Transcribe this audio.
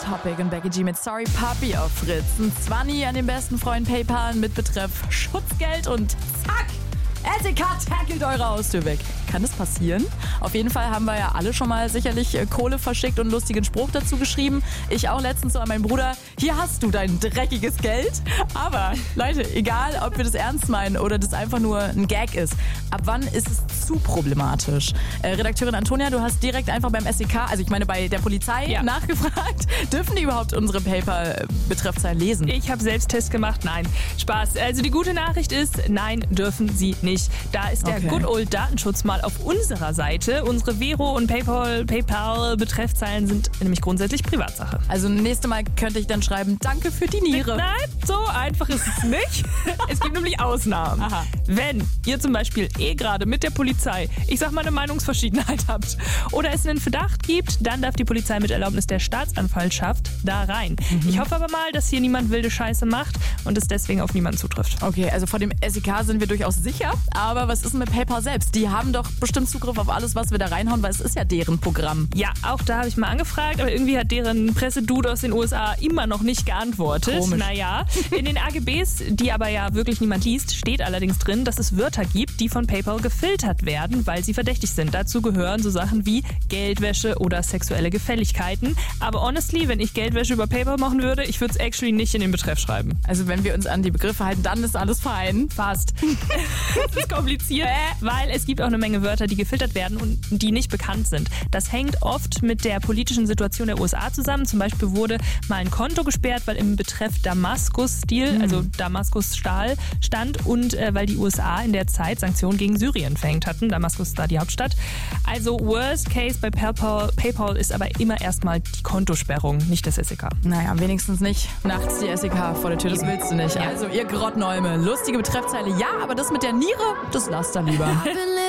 Topic und Becky G mit Sorry Puppy auf Fritz. Ein 20 an den besten Freund PayPal mit Betreff Schutzgeld und zack! SEK tackelt eure Haustür weg. Kann das passieren? Auf jeden Fall haben wir ja alle schon mal sicherlich Kohle verschickt und einen lustigen Spruch dazu geschrieben. Ich auch letztens so an meinen Bruder. Hier hast du dein dreckiges Geld. Aber Leute, egal ob wir das ernst meinen oder das einfach nur ein Gag ist, ab wann ist es zu problematisch? Redakteurin Antonia, du hast direkt einfach beim SEK, also ich meine bei der Polizei, nachgefragt. Dürfen die überhaupt unsere PayPal-Betreffzeile lesen? Ich habe Selbsttest gemacht. Nein, Spaß. Also die gute Nachricht ist, nein, dürfen sie nicht. Da ist der Good Old Datenschutz mal auf unserer Seite. Unsere Vero- und PayPal-Betreffzeilen sind nämlich grundsätzlich Privatsache. Also nächstes Mal könnte ich dann schreiben, danke für die Niere. Nein, so einfach ist es nicht. Es gibt nämlich Ausnahmen. Aha. Wenn ihr zum Beispiel gerade mit der Polizei, ich sag mal, eine Meinungsverschiedenheit habt oder es einen Verdacht gibt, dann darf die Polizei mit Erlaubnis der Staatsanwaltschaft da rein. Ich hoffe aber mal, dass hier niemand wilde Scheiße macht und es deswegen auf niemanden zutrifft. Okay, also vor dem SEK sind wir durchaus sicher. Aber was ist denn mit PayPal selbst? Die haben doch bestimmt Zugriff auf alles, was wir da reinhauen, weil es ist ja deren Programm. Ja, auch da habe ich mal angefragt, aber irgendwie hat deren Pressedude aus den USA immer noch nicht geantwortet. Komisch. Naja, in den AGBs, die aber ja wirklich niemand liest, steht allerdings drin, dass es Wörter gibt, die von PayPal gefiltert werden, weil sie verdächtig sind. Dazu gehören so Sachen wie Geldwäsche oder sexuelle Gefälligkeiten. Aber honestly, wenn ich Geldwäsche über PayPal machen würde, ich würde es actually nicht in den Betreff schreiben. Also wenn wir uns an die Begriffe halten, dann ist alles fein. Fast. Das ist kompliziert, weil es gibt auch eine Menge Wörter, die gefiltert werden und die nicht bekannt sind. Das hängt oft mit der politischen Situation der USA zusammen. Zum Beispiel wurde mal ein Konto gesperrt, weil im Betreff Damaskus-Stil, also Damaskus-Stahl, stand und weil die USA in der Zeit Sanktionen gegen Syrien verhängt hatten. Damaskus ist da die Hauptstadt. Also Worst Case bei PayPal ist aber immer erstmal die Kontosperrung, nicht das SEK. Naja, wenigstens nicht nachts die SEK vor der Tür, das willst du nicht. Also ihr Grottnolme, lustige Betreffzeile, ja, aber das mit der Niere, das lasst da lieber.